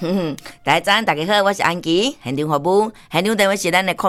大家好，我是安琪，现场服务，现场电话是咱的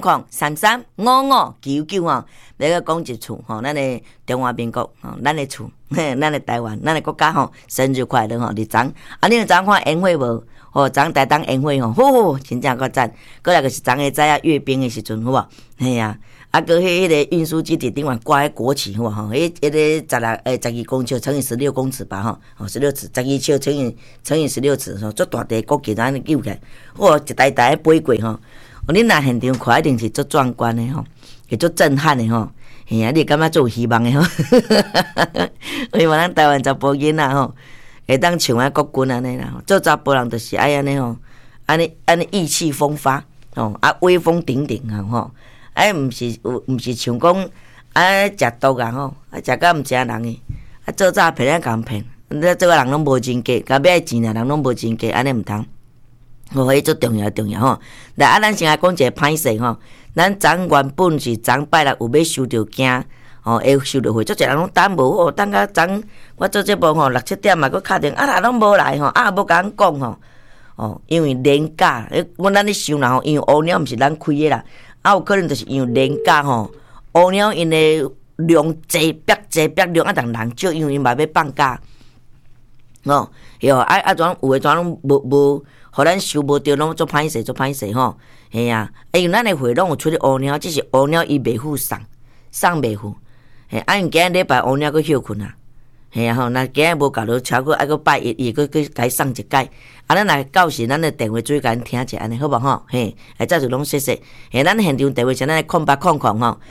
0800335599吼，要个讲一次吼，咱的中华民国吼，咱的厝，咱的台湾，咱的国家吼，生日快乐吼！你昨啊，你有昨看宴会无？吼，昨台东宴会吼，吼，真正够赞！过来就是昨个早啊阅兵的时阵，好无？嘿啊，啊，搁迄个运输机伫顶面挂迄国旗，好无？吼，迄个12公尺乘以16公尺吧，吼，16尺，12尺乘以16尺，吼，足大地国旗咱扭起来，哇，一台台飞过吼，恁若现场看一定是足壮观的吼，是足震撼的吼。嘿啊，你感觉足有希望的吼，希望咱台湾查甫囡仔吼，会当像啊国军安尼啦，做查甫人就是爱安尼吼，安尼意气风发吼，啊威风鼎鼎啊吼，毋是像讲食毒啊吼，食甲毋正人诶，做诈骗啊共骗，做个人拢无真假，甲买钱啊人拢无真假，安尼毋通。吼，迄足重要吼。来咱先来讲一个歹势吼。咱昨原本是昨拜六有要收着件，吼，会收着货，足侪人拢等无哦，等到昨我做节目吼6、7点嘛，佫敲电，啊拢无来吼，无甲咱讲吼，哦，因为年假，阮咱咧收啦吼，因为乌鸟毋是咱开诶啦，有可能就是因为年假吼，乌鸟因诶量济逼量啊，人少，因为因嘛要放假，哦，有种有诶种拢无。互咱收无着，拢做歹势吼，嘿啊！因为咱的货拢有出去乌鸟，只是乌鸟伊袂赴送袂赴，嘿，因今日礼拜乌鸟佫休困啊，嘿啊吼，那今日无搞到超过，佫拜伊佫甲伊送一届，咱来到时咱的电话做甲因听者安尼好无吼，嘿，再就拢说，嘿，咱现场电话是咱的0800吼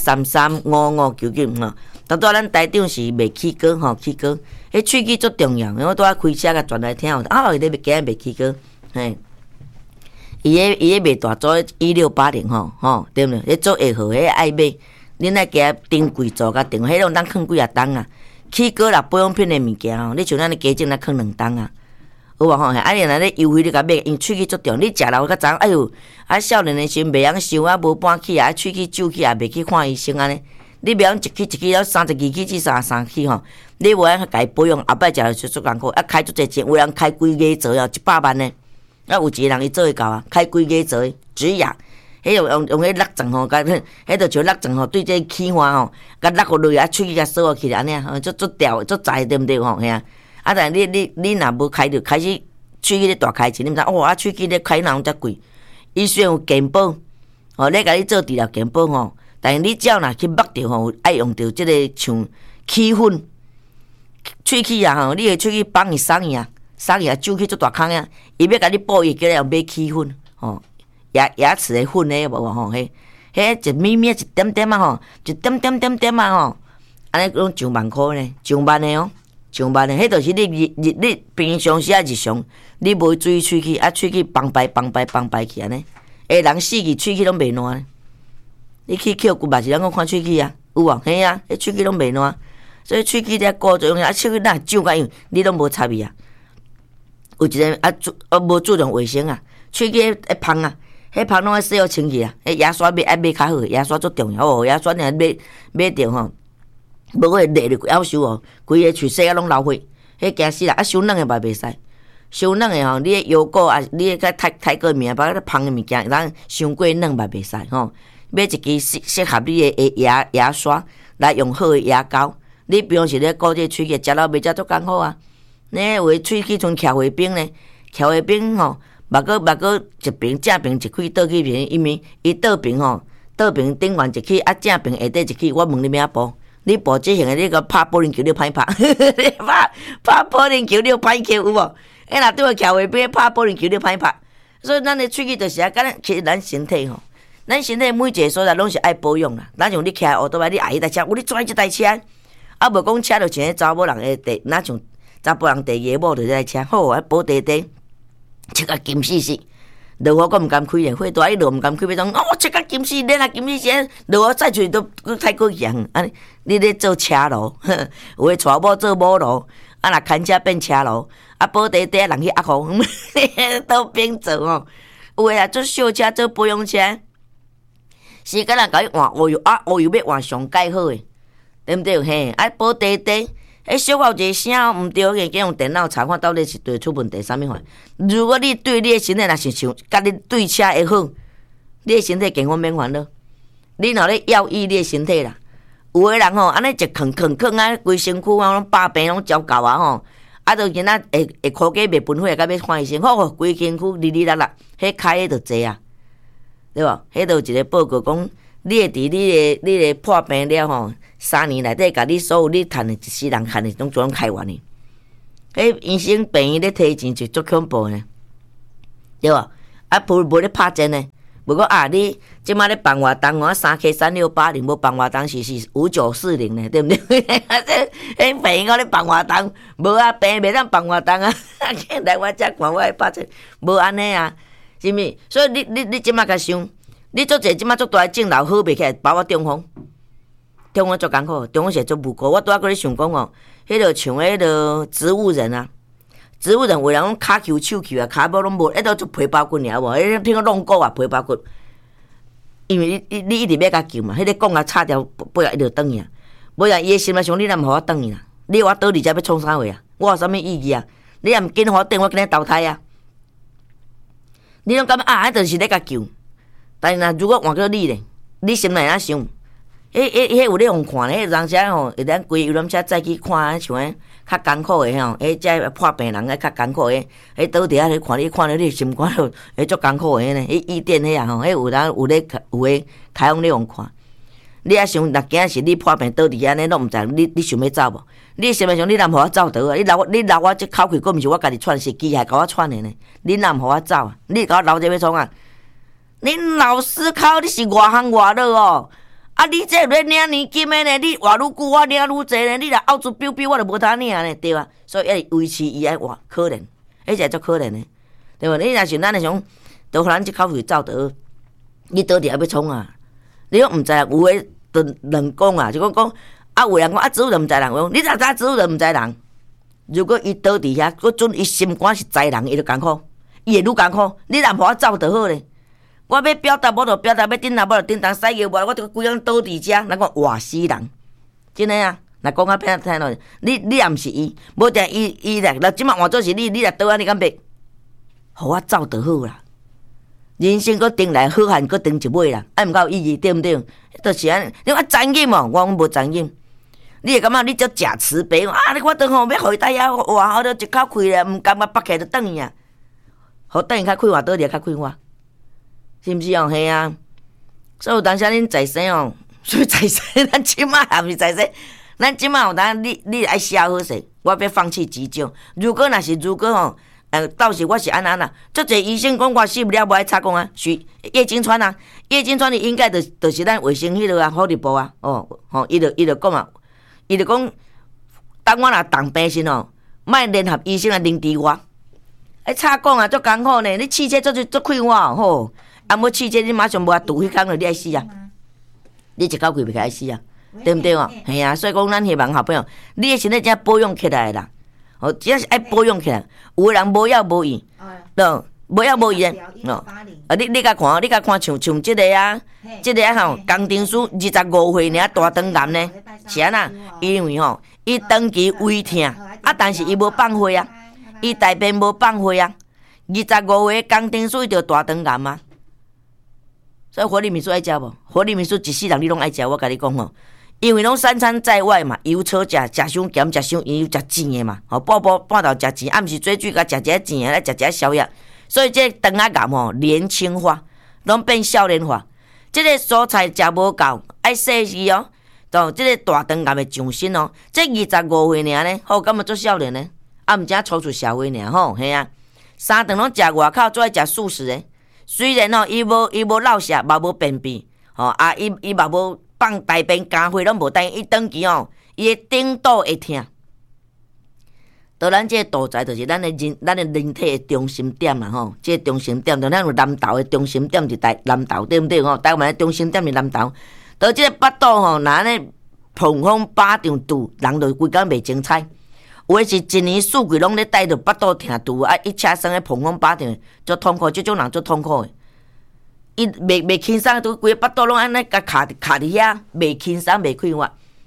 ，335599吼，拄咱台长是袂起歌吼，起歌，迄喙齿足重要，我拄开车甲转来听，伊咧今日袂起歌。嘿，伊个卖大组1680吼，对毋对？迄做下号迄爱买，恁爱加订贵座甲订，迄种当囥几啊档啊？起锅啦，保养品的物件吼，你像咱的家政来囥2档啊，有无吼？啊，你若咧优惠你甲买，因喙齿足重，你食老较早，哎哟，啊少年的时袂晓收啊，无搬起啊，喙齿蛀起啊，袂去看医生安尼。你袂晓一支了32支至33支吼，你无晓甲伊保养，后摆食就足艰苦，啊开足侪钱，有人开规个座哦，100万呢。啊，有一个人伊做会到啊，开规个做止牙，迄用迄蜡针吼，甲迄著像蜡针吼，对这起花吼，甲蜡落去啊，喙齿甲锁落去安尼啊，足掉足窄对毋对吼？嘿啊，啊但你若无开着，开始喙齿咧大开钱，你毋知哇，啊喙齿咧开哪遮贵？伊虽然有健保，吼，咧甲你做治疗健保吼，但是你只要若去捌着吼，爱用着即个像气粉，喙齿啊吼，你的喙齿放伊送伊啊。送伊啊，蛀去做大坑啊！伊要甲你补，伊叫你用买气粉，吼，牙齿的粉诶，无吼，迄一咪咪一点点啊，吼，一点点啊，吼，安尼拢上万箍呢，上万的哦，上万的，迄就是你平常时啊日常，你无注意喙齿，啊喙齿崩败去安尼，下人死去喙齿拢袂烂，你去捡骨嘛是人讲看喙齿啊，有无？嘿啊，迄喙齿拢袂烂，所以喙齿咧顾作用啊，喙齿哪蛀甲样，你拢无插伊啊。有一个无注重卫生啊，喙齿会芳啊，迄芳拢爱洗好清气啊，迄牙刷买较好，牙刷足重要哦，牙刷你买着吼，无会裂着夭寿哦，规个喙洗啊拢流血，迄惊死啦！啊，伤软诶嘛袂使，伤软诶吼，你诶腰果啊，你诶太过面啊，把迄芳诶物件，咱伤过软嘛袂使吼。买一支适合你诶牙刷来用好诶牙膏，你平时咧顾这喙齿，食了袂食足艰苦啊。呢，有诶喙齿像徛卫兵呢，徛卫兵吼，嘛个一边正边一气倒去边，因为伊倒边吼，倒边顶完一气，啊正边下底一气，我问你要补，你补即型诶，你个拍保龄球你歹拍，拍保龄球你歹球有无？哎若对我徛卫兵拍保龄球你歹拍，所以咱诶喙齿就是啊，其实咱身体吼，咱身体每一个所在拢是爱保养啦。咱像你徛乌多摆，你爱迄台车，有你转即台车，啊无讲车就像迄查某人诶哪像。查甫人第二个某就在车，好啊，保地地，切甲金死死，落雨佫毋敢开咧，火大一落毋敢开，要讲切甲金死，你若金死时，落雨再出都太过严，安尼你咧做车路，有诶带某做某路，啊若牵车变车路，啊保地地人去压互，都变做吼，有诶啊做小车做保养车，时间人甲伊换乌油啊，乌油要换上介好诶，对毋对？嘿，啊保地地。 小可有一个声毋对，计用电脑查看到底是对出问题啥物款。如果你对你的身体若是像甲你对车会好，你的身体健康免烦恼。你若咧要医你的身体啦，有的人吼安尼一囥啊，规身躯啊拢百病拢焦搞啊吼，啊就今仔会箍价袂分血，甲要看医生，好规身躯哩哩啦啦，迄开迄就济啊，对无？迄就有一个报告讲，你会伫你的破病了吼，3年内底，甲你所有你趁的一世人趁的拢全开完呢。迄医生病院咧摕钱就足恐怖呢，对无？啊无咧拍针呢。不过啊，你即摆咧放活动哦，3K3680无放活动是5940呢，对毋对？迄病我咧放活动，无啊病袂当放活动啊，来我遮看我会拍针，无安尼啊，是毋是？所以你即摆甲想，你做者即摆做大症头好袂起来，包括中风足艰苦，中风是足无辜。我拄仔搁咧想讲哦，迄个像迄个植物人啊。植物人有人讲骹球、手球啊，骹无拢无，迄都做皮包骨尔无，迄听讲弄骨啊，皮包骨。因为你一直要甲救嘛，迄个讲啊插掉，不然伊就转去啊。无然伊的心内想，你若毋互我转去啦，你我倒伫遮要创啥话啊？我有啥物意义啊？你也毋紧互我转，我今日投胎啊！你拢感觉啊，迄就是咧甲救。但是若如果换做你咧，你心内怎想？迄有咧互看咧，迄人遮吼，会当规游览车载去看，像迄较艰苦诶吼，迄遮破病人诶较艰苦诶，迄倒伫遐咧看了你心肝都迄足艰苦诶呢。迄医店迄啊吼，迄有人有诶开放咧互看。你啊想，若今仔是你破病倒伫遐呢，拢毋知你想要走无？你心内想，你若毋互我走倒啊？你留我这口气，佫毋是我家己喘，是机械甲我喘诶呢？你若毋互我走啊？你甲我留这要创啊？你老思考，你是外行外乐哦。啊！你这咧领年金的呢？你活愈久，我领愈济呢？你若out出标，我就无通领呢，对吧？所以要维持伊爱活，可能，迄才足可能的，对无？你若像咱那种，都互咱即口气走倒，你倒伫遐要创啊？你讲毋知啊？有诶，就乱讲啊，就讲啊，有人讲啊，植物人毋知人讲，你若知植物人毋知人，如果伊倒伫遐，佫准伊心肝是知人，伊就艰苦，伊会愈艰苦。你若互我走就好咧。我要表达，无就表达；要顶头，无就顶头。使摇无，我就规样倒伫遮，咱讲活死人，真诶啊！若讲较偏听咯，你也毋是伊，无定伊咧，若即摆换做是你若倒啊，你敢袂？互我走就好啦。人生佫顶来好汉佫顶一尾啦，爱毋够有意义，对毋对？就是安尼，你讲残忍哦，我讲无残忍。你会感觉你足假慈悲啊！我等吼要互伊带遐哇，我都一口气咧，毋甘我北起就转去啊，互转去较快活，倒伫较快活。是毋是哦？嘿啊！所以有当时恁在生哦，所以在生，咱即摆也毋是在生，咱即摆有当你爱写好势，我要放弃急救。如果吼，到时我是安啦，足侪医生讲我死不了，无爱插讲啊，是叶金川啊，叶金川伊应该就是咱卫生迄落啊，福利部啊，吼，伊就讲啊，伊就讲，当我若当病时哦，莫联合医生来凌迟我，插讲啊，足艰苦呢，你汽车足快活吼。啊！要试这你马上无法度迄工了，你爱死啊！你一口气袂开死啊，对毋对哦？系啊，所以讲咱希望后边，你的身体才保养起来啦。哦，只要是爱保养起来，有的人无药无医，咯，无药无医哦。啊，你甲看像即个啊，即个啊吼，工程师25岁尔大肠癌呢，是安那？因为吼，伊长期胃疼，啊，但是伊无放血啊，伊大便无放血啊，25岁工程师伊就大肠癌啊。所以活力米素爱食无？活力米素一世人你拢爱食，我甲你讲吼，因为拢三餐在外嘛，油炒食伤咸，食伤盐，食甜的嘛，吼，半头食甜，暗时追剧甲食一下甜的，来食一下宵夜，所以这肠仔癌吼年轻化，拢变少年化。这个蔬菜食无够，爱细细哦，就这个大肠癌的上身哦，这25岁尔呢，好，敢要做少年呢？啊，毋正初出社会尔吼，嘿啊，三顿拢食外口，做爱食素食的。虽然吼，伊无落瀉，嘛无便秘，吼啊，伊嘛无放大便加血拢无，但伊长期吼，伊的顶肚会痛。到咱这个肚脐，就是咱的人体的中心点啦吼，这个中心点，就咱有南投的中心点伫南投，对毋对吼？台湾的中心点伫南投，到这个腹肚吼，若安尼碰风巴掌肚，人就规工袂精彩。有诶是一年四季拢咧带着腹肚疼肚啊，一车生诶碰风巴掌，足痛苦，即种人足痛苦诶。伊袂轻松，都规个腹肚拢安尼甲卡伫遐，袂轻松，袂快活。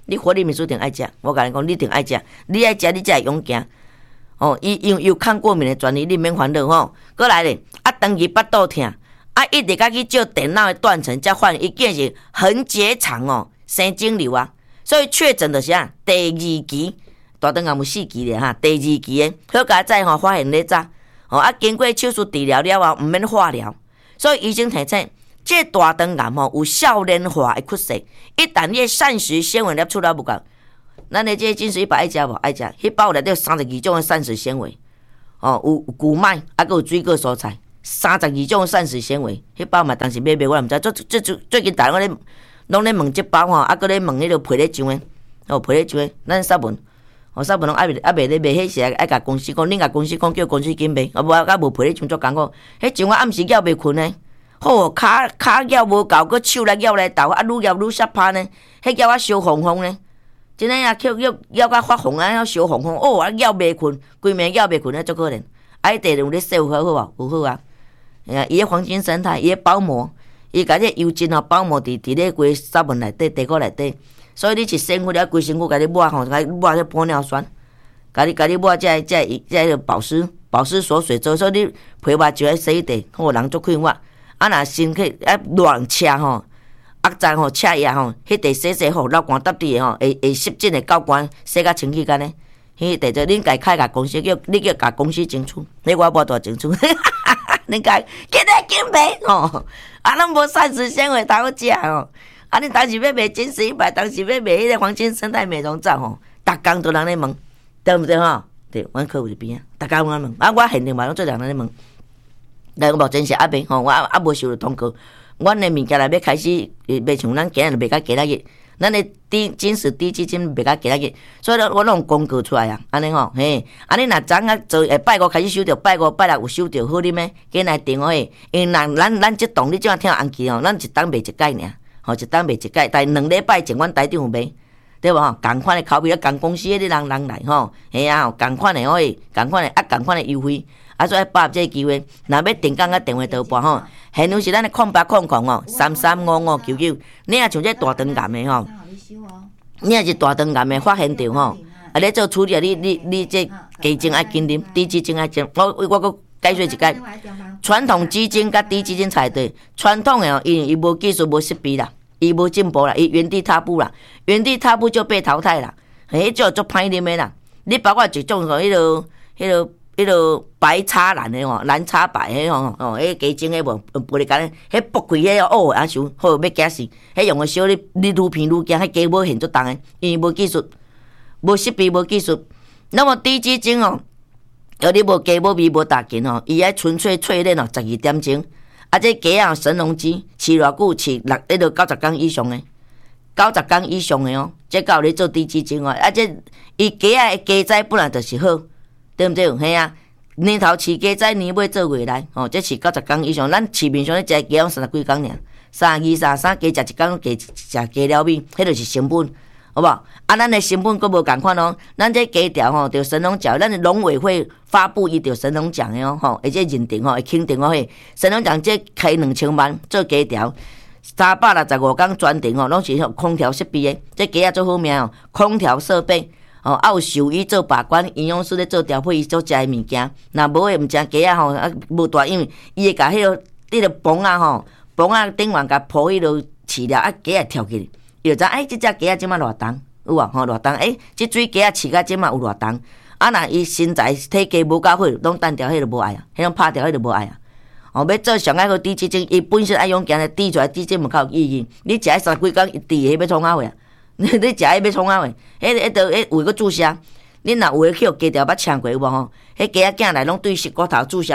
你活力美术定爱食，我甲你讲，你定爱食，你爱食，你才会勇行。因为有抗过敏的专利，你免烦恼吼。过来咧，长期腹肚痛，一直甲去照电脑的断层，才发现伊竟是横结肠生肿瘤啊。所以确诊的是啥？第二期，大肠癌有4期咧哈，第二期的，好佳在发现咧早，经过手术治疗了后，毋免化疗，所以医生提醒，这大肠癌有少年化的趋势，一旦你的膳食纤维摄取了不够。咱的这金属100爱食无？爱食，迄包内底有32种的膳食纤维，有谷麦，还有水果蔬菜，32种的膳食纤维，迄包嘛当时买我毋知，最近大家拢咧问这包还搁咧问迄个皮咧酱的，皮咧酱的，咱杀文，杀文拢爱袂咧卖，迄时爱甲公司讲，恁甲公司讲，叫公司紧卖，无皮咧酱足艰苦，迄酱我暗时咬袂困呢，骹咬无够，搁手来咬来斗，愈咬愈煞拍呢，迄咬我烧红红呢。真诶啊，咬甲发红啊，烧红红，咬袂困，规暝咬袂困，足可怜。伊地有咧洗有好无？有好啊。伊个黄金生态，伊个包膜，伊甲这油精包膜伫咧规沙文内底、地沟内底，所以你一身躯了，规身躯甲你抹甲你抹这玻尿酸，甲你抹这保湿锁水做，所以你皮肤就要洗地，人足快活。若身体乱车早车夜迄地洗好，流汗搭地会湿疹的够悬，洗甲清气干呢。迄地就恁家开甲公司你叫甲公司争取，你我无大争取，恁家今日紧卖咱无膳食纤维好食恁当时要卖金丝100，当时要卖迄个黄金生态美容皂逐工都人咧问，对毋对对，阮客户伫边逐工问我现场嘛拢做人咧问，但目前是卖我无收到通告。阮的物件来要开始卖像咱今日就卖到今仔日，咱的金石低基金卖到今仔日，所以我拢公告出来啊，安尼嘿，安尼若昨下做拜5开始收着，拜5拜6有收着好啉的，紧来订因为咱即栋你即样听红旗咱一档卖一届尔，一档卖一届，但2礼拜前阮台长有卖，对无共款的口味，共公司的人来嘿啊，共款的共款的优惠。所以把握这个机会，若要订购，电话倒拨现场是咱的0800335599。你也像这大肠癌的你也是大肠癌的发现着咧做处理，你这鸡精爱紧啉，低基精爱精。我搁解说一解，传统基精甲低基精才对。传统的伊无技术无设备啦，伊无进步啦，伊原地踏步啦，原地踏步就被淘汰啦。迄种足歹啉的啦，你包括一种迄个白叉蓝的蓝叉白的迄鸡精的无玻璃干，迄剥开迄啊想好要惊死，迄用的烧你愈片愈惊，迄鸡母现足重的，因为无技术，无设备，无技术。那么低基精要你无鸡母味无大筋伊爱纯粹淬炼12点钟，这鸡神农鸡饲偌久，饲90天以上的，90天以上的这才有咧做低基精这伊鸡的鸡仔本来就是好。对毋对？嘿啊，年头饲鸡仔，年尾做月来，这饲90天以上。咱市面上咧食鸡30几天尔，32、33鸡食一天，食鸡了味，迄就是成本，好无？咱的成本佫无共款咱这鸡条着神农奖，咱的农委会发布伊着神农奖的而且认定会肯定神农奖这开2000万做鸡条，365天专程拢是空调设备的，这鸡做好命空调设备。有兽医做把关，营养师咧做调配伊所食的物件。若无诶，毋食鸡无大，因为伊会甲迄个棚棚顶完甲铺迄落饲料，鸡会跳起，伊就知即只鸡即马偌重，有无偌重？即水鸡饲甲即马有偌重？若伊身材体格无够好，拢单调，迄就无爱迄种拍掉，迄就无爱要做上爱好低基精，伊本身爱用行来低出来，低精无够有意义。你食迄30几工，伊低迄要创啥货？你食迄要创啥货？迄胃个注射，恁若有去鸡条捌呛过有无迄鸡仔囝来拢对膝骨头注射，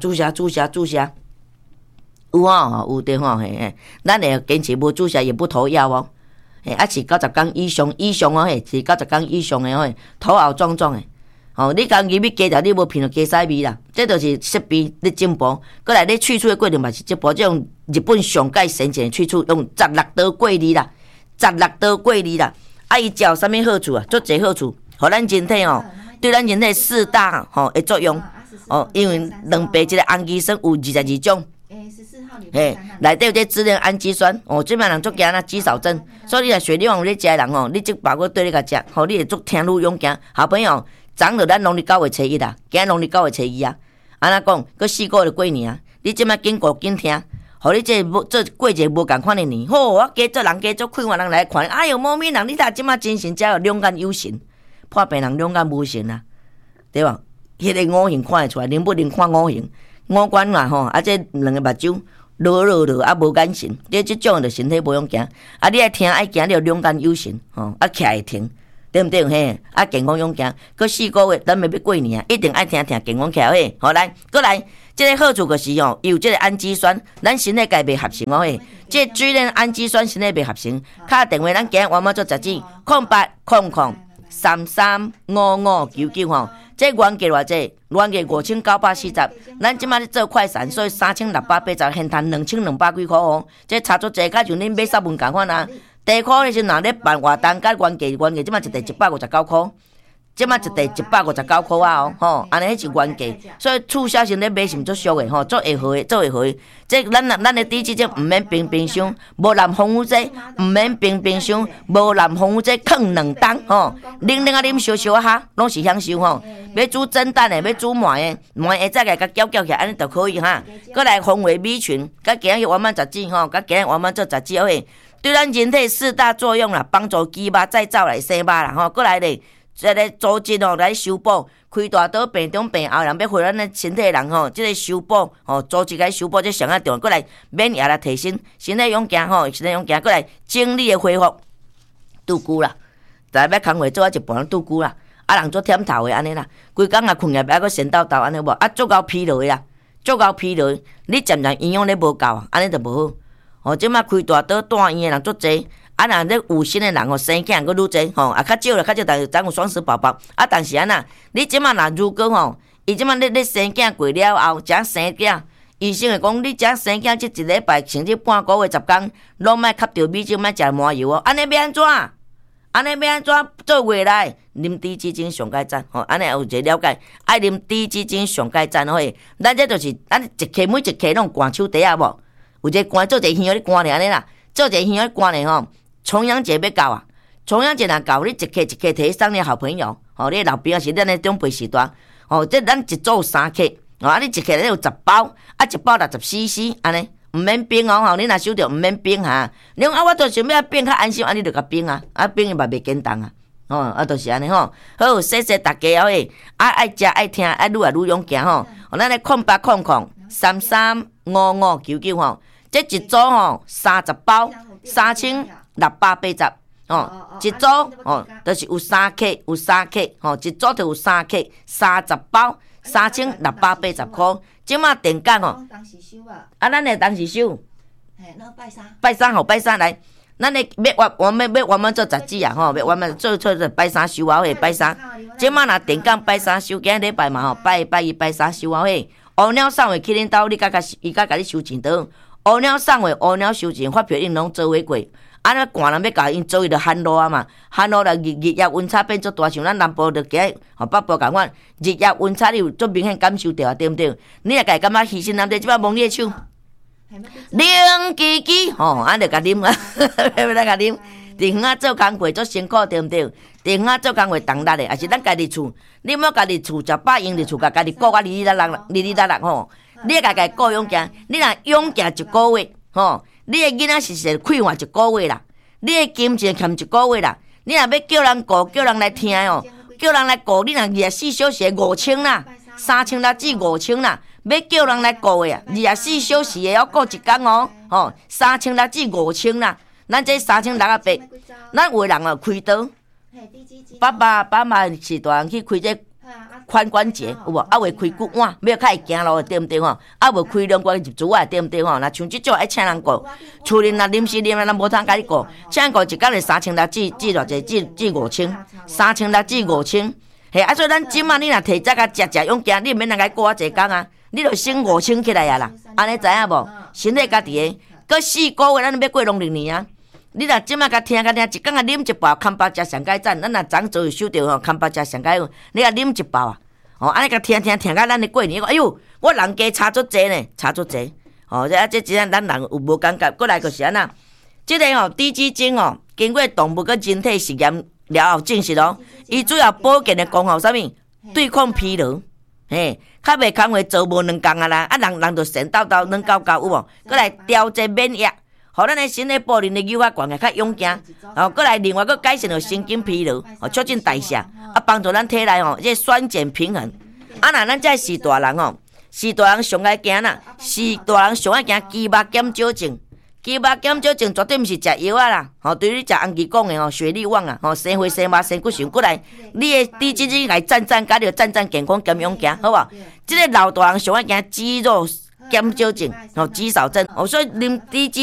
有有的嘿，咱会坚持无注射也不投药是90天以上是90天以上的头后壮壮的。你讲入去鸡条，你无闻到鸡屎味啦，这就是设备咧进步。过来你去除的过程嘛是这步，这种日本上界先进的去除，用16刀过滤啦。16刀过滤啦，伊有啥物好处啊？足侪好处，互咱人体对咱人体4大的作用因为两倍一个氨基酸有22种。14号嘿，内底有这支链氨基酸，哦，即摆人足惊那肌少症，所以你若血量有咧食的人哦，你即包括对你甲食，吼，你会足听愈勇敢。好朋友，昨着咱农历9月初1啦，今农历9月初2啊，安怎讲？搁4个月就过年啊，你即摆紧顾紧听。互你这过节无共款的年，吼！我加做人加做开完人来看，哎哟，某某人你睇即马精神才有两眼有神，破病人两眼无神啊，对吧？迄个五行看会出来，能不能看五行？五官嘛吼，啊这两个目睭落啊无眼神，你即种就身体无用行，啊你爱听爱行，你要两眼有神，吼，啊徛会停，对毋对嘿？啊健康勇行，搁4个月，咱要过年啊，一定爱听健康徛嘿，好来，过来。这个好处就是吼，有这个氨基酸，咱身体家袂合成哦嘿。这水链氨基酸身体袂合成，打电话咱今日我们做杂志0800335599吼。这原价偌济？原价5940，咱即马咧做快闪，所以3680现赚2200几块哦。这差足济，甲像恁买10文共款啊。第一块的时若咧办活动，甲原价即马一地159块。即马一地159块啊哦，吼，安尼迄是原价，所以促销性咧买是毋足俗的吼，做会好的，做会好的。这咱的低脂质毋免冰箱，无淋防腐剂，毋免冰箱，无淋防腐剂，放2冬吼，啉啊啉烧啊哈，拢是享受吼。要煮蒸蛋的，要煮糜的，糜下早个甲搅起来，安尼就可以哈。搁来风味米群，甲今日我们杂志吼，甲今日我们做杂志嘿，对咱人体4大作用啦，帮助肌肉再造来生肉啦吼，搁来咧。这个组织哦来修补，开大刀病中病后，人要回咱的身体人吼，这个修补哦，组织来修补这上啊重要，过来免疫来提升，身体勇健吼，身体勇健，过来精力的恢复，拄久啦，再要工课做啊一半拄久啦，啊人做忝头的安尼啦，规工啊困下还阁神叨叨安尼无，啊足够疲劳啦，足够疲劳，你渐渐营养咧无够啊，安尼就无好。哦，即马开大刀带院的人足济。啊，若咧有心的人吼，生囝佫愈济吼，啊较少啦，较少，但是咱有双十宝宝。啊，但是安那，你即马若如果吼，伊即马咧生囝过了后，才生囝，医生会讲你才生囝，即一礼拜甚至半个月10天，拢莫吸着米酒，莫食麻油哦。安尼要安怎？安尼要安怎做未来？啉低脂精上盖赞吼，安尼有一个了解。爱啉低脂精上盖赞吼，咱这就是咱一克每一克拢灌手底啊无？有一个灌做一个香咧灌咧安尼啦，做一个香咧灌咧吼。重阳节要到啊！重阳节若到，你一克一克摕送你好朋友，吼，你老朋友是咱的长辈时段，吼，这咱一组有3克，啊，你一克咧有10包，啊，一包60cc，安尼，毋免冰哦，吼，你若收着毋免冰哈。你讲啊，我著想要冰较安心，啊，你著甲冰啊，啊，冰伊嘛袂简单啊，吼，啊，著是安尼吼。好，谢谢大家哦，爱食爱听，爱愈来愈勇敢吼。咱咧0800335599吼，这一组吼30包3680哦，一组哦，就是有3克，有3克，吼，一组就有3克，30包3680块。即马电价哦，啊，咱会当时收，拜三吼，拜三来，咱会要我们做杂志啊，吼，要我们做拜三收啊，嘿，拜三。即马若电价拜三收，今礼拜嘛吼，拜一拜三收啊，嘿，乌鸟送货去恁兜，伊甲你收钱倒。乌鸟送货，乌鸟收钱，发票因拢做伙过。安尼寒人要甲因做，伊就寒露啊嘛，寒露啦，日夜温差变足大，像咱南部就今日吼北部共款，日夜温差你有足明显感受到啊，对毋对？你若家感觉牺牲男仔，即摆摸你的手，冷叽叽吼，安就甲啉啊，要咱甲啉。伫园仔做工课足辛苦，对毋对？伫园仔做工课动力的，也是咱家己厝，你莫家己厝食饱用伫厝，甲家己顾啊，哩吼。你家己顾勇行，你若勇行1个月，吼，你的囡仔是开换1个月啦，你的金钱欠1个月啦。你若要叫人顾，叫人来听哦，叫人来顾，你若24小时5000啦，3600至5000啦。要叫人来顾的啊，24小时的要顾一工哦，吼，3600至5000啦。咱这3600，咱有的人哦开刀，爸妈是大人去开这。髋关节有无？啊，会开骨腕，要较会行路，对毋对吼？啊，无开两关入珠啊，对毋对吼？若像即种爱请人顾，厝里若临时咱无通甲你顾，请人顾一工就3600至偌济至5000，3600至5000。嘿，啊，所以咱即马你若提早甲食勇行，你免人甲顾我一工啊，你著省5000起来啊啦。安尼知影无？身体家己的，搁4个月咱要过农历年啊。你若即摆甲听，一工啊啉1包康巴食上盖赞，咱若昨早有收到吼康巴食上盖，你啊啉1包啊，哦，安尼甲听，听到咱的过年，哎呦，我人家差足济呢，差足济， 这真正咱人有无感觉，过来就是安那。这个低基精经过动物跟人体实验了后证实伊主要保健的功效啥物？对抗疲劳，较袂空话做无2工啊啦，人就神叨叨软狗狗有无？过来调节免疫，互咱的身体部能力诱发悬个较勇敢，过来另外佫改善着神经疲劳，促进代谢，帮助咱体内这酸碱平衡。若咱这是大人是大人上爱惊啦，是大人上爱惊肌肉减少症。肌肉减少症绝对毋是食药啊啦，对你食红旗讲的血力旺啊，生血生肉生骨髓过来，你的低脂质来赞甲你赞健康减勇行，好无？这个老大人上爱惊肌肉减少症，肌少症，所以啉低脂。